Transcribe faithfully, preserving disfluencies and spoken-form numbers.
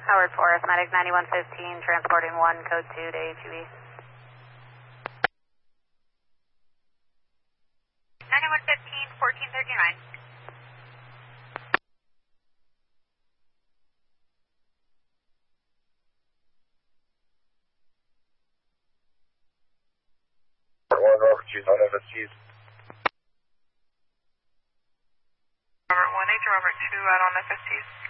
Howard four, Arithmetic ninety-one fifteen, transporting one, code two to H U E. ninety-one fifteen, fourteen thirty-nine. one, Robert, choose on F S Gs. Robert one, H Robert two, out on F S Gs.